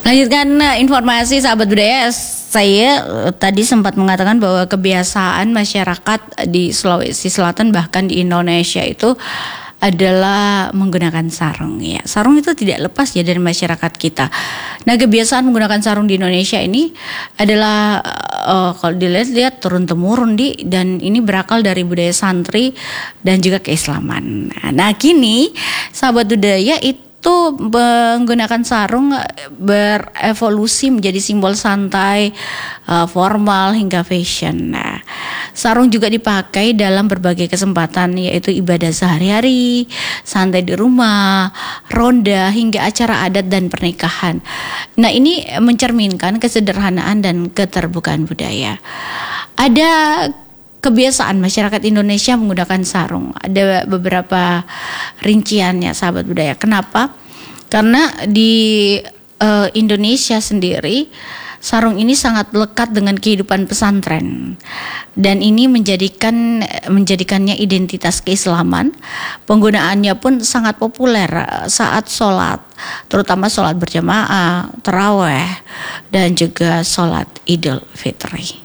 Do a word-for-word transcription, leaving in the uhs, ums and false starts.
Lanjutkan informasi sahabat budaya, saya tadi sempat mengatakan bahwa kebiasaan masyarakat di Sulawesi Selatan bahkan di Indonesia itu adalah menggunakan sarung ya. Sarung itu tidak lepas ya dari masyarakat kita. Nah, kebiasaan menggunakan sarung di Indonesia ini adalah uh, kalau dilihat-lihat turun temurun di dan ini berakal dari budaya santri dan juga keislaman. Nah, kini sahabat budaya itu itu menggunakan sarung berevolusi menjadi simbol santai, formal hingga fashion. Nah, sarung juga dipakai dalam berbagai kesempatan yaitu ibadah sehari-hari, santai di rumah, ronda hingga acara adat dan pernikahan. Nah, ini mencerminkan kesederhanaan dan keterbukaan budaya. Ada kebiasaan masyarakat Indonesia menggunakan sarung. Ada beberapa rinciannya sahabat budaya. Kenapa? Karena di uh, Indonesia sendiri sarung ini sangat lekat dengan kehidupan pesantren dan ini menjadikan menjadikannya identitas keislaman. Penggunaannya pun sangat populer saat sholat, terutama sholat berjamaah, taraweh dan juga sholat Idul Fitri.